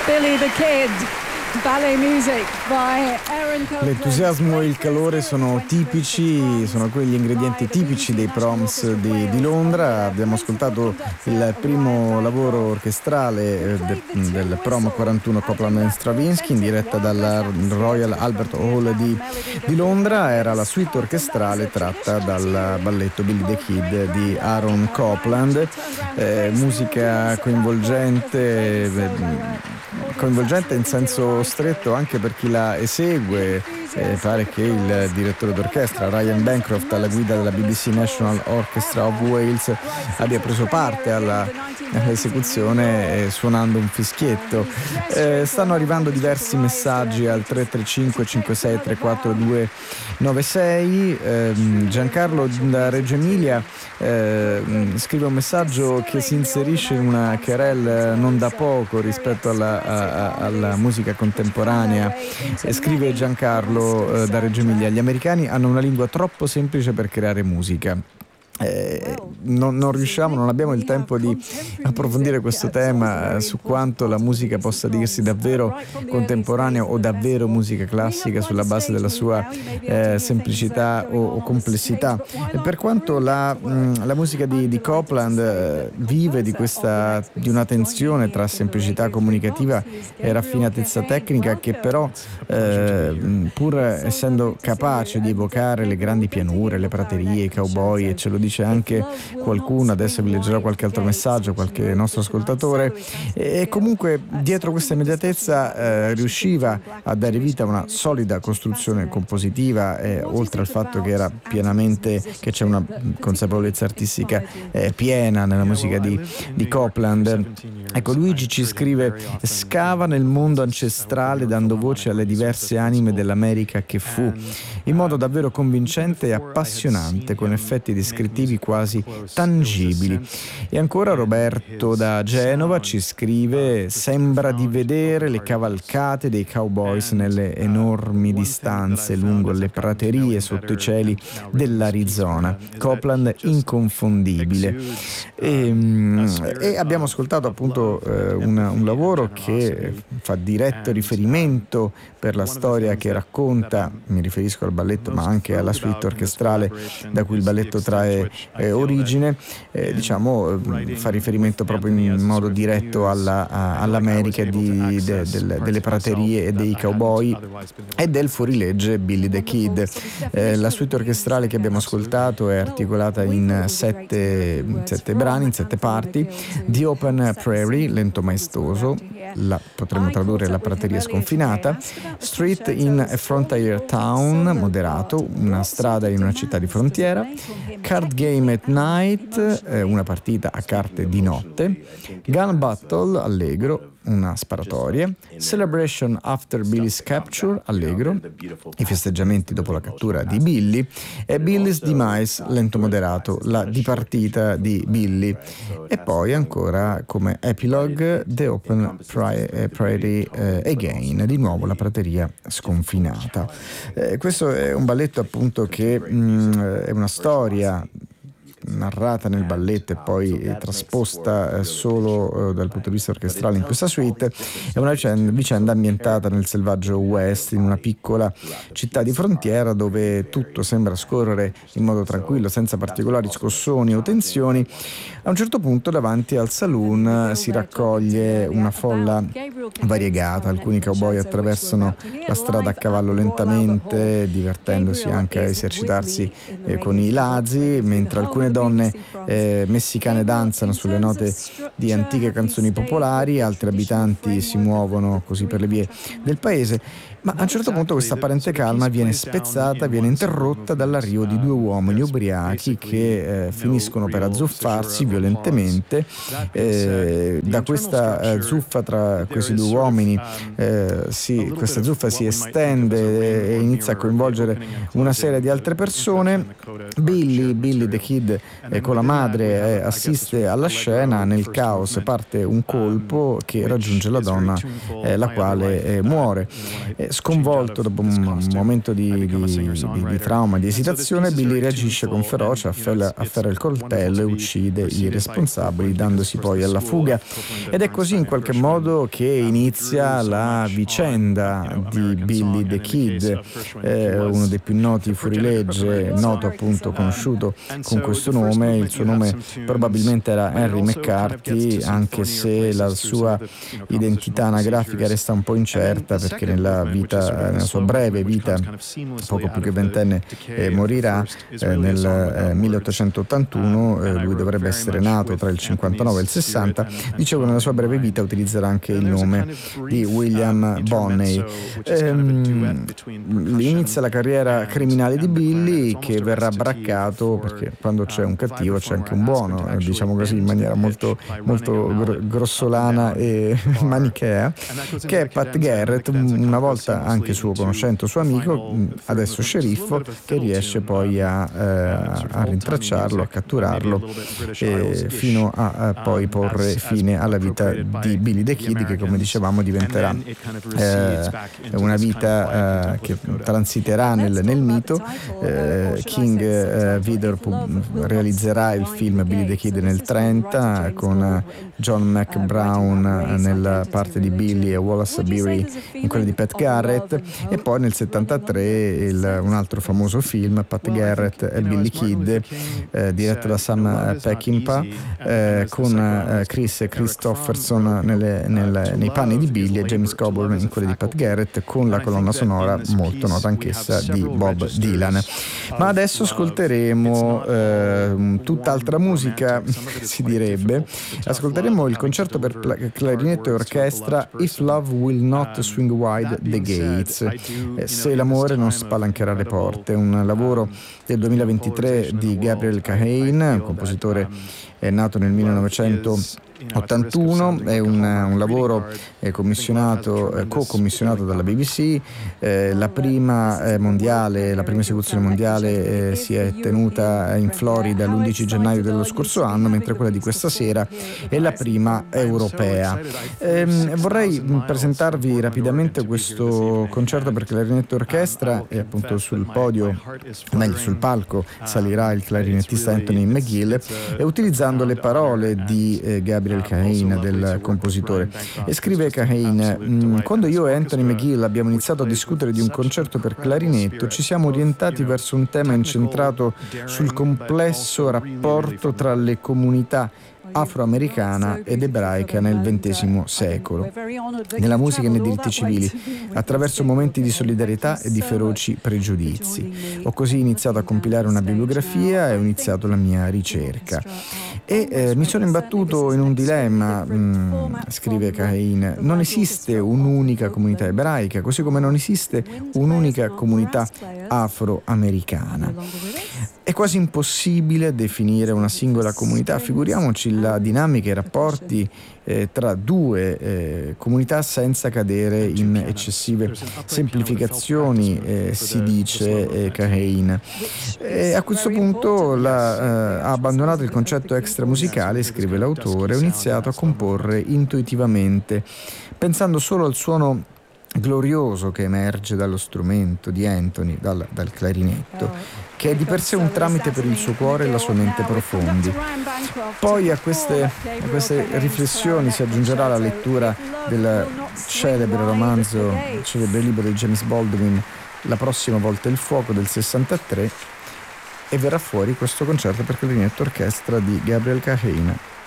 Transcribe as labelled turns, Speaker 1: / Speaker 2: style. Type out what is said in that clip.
Speaker 1: Billy the Kid, ballet music by Aaron Copland.
Speaker 2: L'entusiasmo e il calore sono tipici, sono quegli ingredienti tipici dei proms di Londra. Abbiamo ascoltato il primo lavoro orchestrale del prom 41 Copland and Stravinsky in diretta dalla Royal Albert Hall di Londra. Era la suite orchestrale tratta dal balletto Billy the Kid di Aaron Copland. Musica coinvolgente in senso stretto anche per chi la esegue. Pare che il direttore d'orchestra Ryan Bancroft, alla guida della BBC National Orchestra of Wales, abbia preso parte all'esecuzione suonando un fischietto. Stanno arrivando diversi messaggi al 335 56 34 296. Giancarlo da Reggio Emilia scrive un messaggio che si inserisce in una querelle non da poco rispetto alla musica contemporanea. Scrive Giancarlo da Reggio Emilia: gli americani hanno una lingua troppo semplice per creare musica. Non riusciamo, non abbiamo il tempo di approfondire questo tema su quanto la musica possa dirsi davvero contemporanea o davvero musica classica sulla base della sua semplicità o complessità. E per quanto la musica di Copland vive di una tensione tra semplicità comunicativa e raffinatezza tecnica, che però pur essendo capace di evocare le grandi pianure, le praterie, i cowboy, e ce lo dice anche qualcuno, adesso vi leggerò qualche altro messaggio, qualche nostro ascoltatore, e comunque dietro questa immediatezza riusciva a dare vita a una solida costruzione compositiva, oltre al fatto che che c'è una consapevolezza artistica piena nella musica di Copland. Ecco, Luigi ci scrive: scava nel mondo ancestrale dando voce alle diverse anime dell'America che fu, in modo davvero convincente e appassionante, con effetti descrittivi quasi tangibili. E ancora Roberto da Genova ci scrive: sembra di vedere le cavalcate dei cowboys nelle enormi distanze lungo le praterie sotto i cieli dell'Arizona. Copland inconfondibile. E abbiamo ascoltato appunto un lavoro che fa diretto riferimento per la storia che racconta, mi riferisco al balletto ma anche alla suite orchestrale da cui il balletto trae origine, fa riferimento proprio in modo diretto all'America delle praterie e dei cowboy e del fuorilegge Billy the Kid. La suite orchestrale che abbiamo ascoltato è articolata in sette brani, in 7 parti. The Open Prairie, lento maestoso, potremmo tradurre la prateria sconfinata. Street in a Frontier Town, moderato, una strada in una città di frontiera. Card Game at Night, una partita a carte di notte. Gun Battle, allegro, una sparatoria. Celebration After Billy's Capture, allegro, i festeggiamenti dopo la cattura di Billy. E Billy's Demise, lento moderato, la dipartita di Billy. E poi ancora come epilogue The Open Prairie Again, di nuovo la prateria sconfinata. Questo è un balletto appunto che è una storia narrata nel balletto e poi trasposta solo dal punto di vista orchestrale in questa suite. È una vicenda ambientata nel selvaggio West, in una piccola città di frontiera dove tutto sembra scorrere in modo tranquillo, senza particolari scossoni o tensioni. A un certo punto davanti al saloon si raccoglie una folla variegata. Alcuni cowboy attraversano la strada a cavallo lentamente, divertendosi anche a esercitarsi con i lazzi, mentre alcune donne messicane danzano sulle note di antiche canzoni popolari. Altri abitanti si muovono così per le vie del paese. Ma a un certo punto questa apparente calma viene spezzata, viene interrotta dall'arrivo di 2 uomini ubriachi che finiscono per azzuffarsi violentemente. Da questa zuffa tra questi 2 uomini questa zuffa si estende e inizia a coinvolgere una serie di altre persone. Billy the Kid con la madre assiste alla scena. Nel caos parte un colpo che raggiunge la donna, la quale muore. Sconvolto dopo un momento di trauma, di esitazione, Billy reagisce con ferocia, afferra il coltello e uccide i responsabili, dandosi poi alla fuga. Ed è così in qualche modo che inizia la vicenda di Billy the Kid, uno dei più noti fuorilegge, noto appunto, conosciuto con questo nome. Il suo nome probabilmente era Henry McCarthy, anche se la sua identità anagrafica resta un po' incerta, perché nella sua breve vita, poco più che ventenne, morirà nel 1881. Lui dovrebbe essere nato tra il 59 e il 60. Dicevo, nella sua breve vita utilizzerà anche il nome di William Bonney. Inizia la carriera criminale di Billy, che verrà braccato, perché quando c'è un cattivo c'è anche un buono, diciamo così in maniera molto, molto grossolana e manichea, che è Pat Garrett, una volta anche suo conoscente, suo amico, adesso sceriffo, che riesce poi a rintracciarlo, a catturarlo, fino a poi porre fine alla vita di Billy the Kid, che, come dicevamo, diventerà una vita che transiterà nel mito. King Vidor realizzerà il film Billy the Kid nel 30 con John McBrown nella parte di Billy e Wallace Beery in quella di Pat Garrett, e poi nel 73 un altro famoso film, Pat Garrett e Billy Kid, diretto da Sam Peckinpah, con Chris Christopherson nei panni di Billy e James Coburn in quelli di Pat Garrett, con la colonna sonora molto nota anch'essa di Bob Dylan. Ma adesso ascolteremo tutt'altra musica, si direbbe. Ascolteremo il concerto per clarinetto e orchestra If Love Will Not Swing Wide the Gates, se l'amore non spalancherà le porte, un lavoro del 2023 di Gabriel Kahane, un compositore nato nel 1981. È un lavoro co-commissionato dalla BBC. La prima esecuzione mondiale si è tenuta in Florida l'11 gennaio dello scorso anno, mentre quella di questa sera è la prima europea. Vorrei presentarvi rapidamente questo concerto per clarinetto e orchestra, e appunto sul palco salirà il clarinettista Anthony McGill, utilizzando le parole di Gabriel Kahane, del compositore. E scrive Kahane: quando io e Anthony McGill abbiamo iniziato a discutere di un concerto per clarinetto, ci siamo orientati verso un tema incentrato sul complesso rapporto tra le comunità afroamericana ed ebraica nel XX secolo, nella musica e nei diritti civili, attraverso momenti di solidarietà e di feroci pregiudizi. Ho così iniziato a compilare una bibliografia e ho iniziato la mia ricerca. Mi sono imbattuto in un dilemma, scrive Kahane. Non esiste un'unica comunità ebraica, così come non esiste un'unica comunità afroamericana. È quasi impossibile definire una singola comunità, figuriamoci la dinamica e i rapporti tra due comunità senza cadere in eccessive semplificazioni, si dice Kahane. A questo punto ha abbandonato il concetto extramusicale, scrive l'autore, e ho iniziato a comporre intuitivamente, pensando solo al suono glorioso che emerge dallo strumento di Anthony, dal clarinetto, che è di per sé un tramite per il suo cuore e la sua mente profondi. Poi a queste riflessioni si aggiungerà la lettura del celebre libro di James Baldwin, La prossima volta il fuoco, del 63, e verrà fuori questo concerto per clarinetto orchestra di Gabriel Kahane.